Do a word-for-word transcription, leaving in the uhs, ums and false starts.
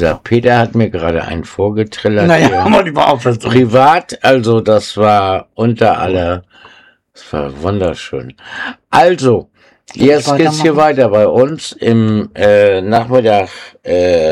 Der Peter hat mir gerade einen vorgetrillert. Naja, haben wir überhaupt was drin. Privat, also das war unter aller, das war wunderschön. Also, jetzt geht's hier weiter bei uns im äh, Nachmittag. Äh,